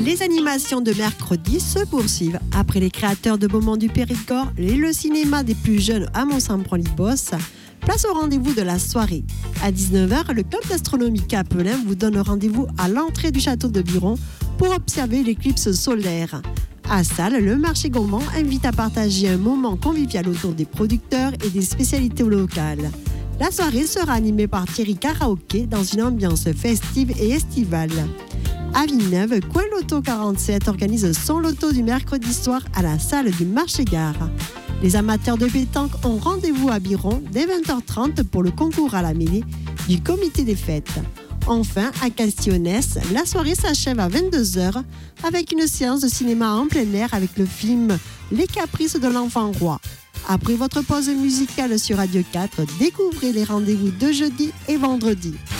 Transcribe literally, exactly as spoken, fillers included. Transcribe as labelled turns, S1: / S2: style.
S1: Les animations de mercredi se poursuivent. Après les créateurs de Beaumont du Périgord et le cinéma des plus jeunes à Mont-Saint-Bron-Libos, place au rendez-vous de la soirée. À dix-neuf heures, le club d'astronomie Capelin vous donne rendez-vous à l'entrée du château de Biron pour observer l'éclipse solaire. À Salles, le marché gourmand invite à partager un moment convivial autour des producteurs et des spécialités locales. La soirée sera animée par Thierry Karaoké dans une ambiance festive et estivale. À Villeneuve, Coin Loto quarante-sept organise son loto du mercredi soir à la salle du marché-gare. Les amateurs de pétanque ont rendez-vous à Biron dès vingt heures trente pour le concours à la mêlée du comité des fêtes. Enfin, à Castillonnès, la soirée s'achève à vingt-deux heures avec une séance de cinéma en plein air avec le film Les Caprices de l'Enfant Roi. Après votre pause musicale sur Radio quatre, découvrez les rendez-vous de jeudi et vendredi.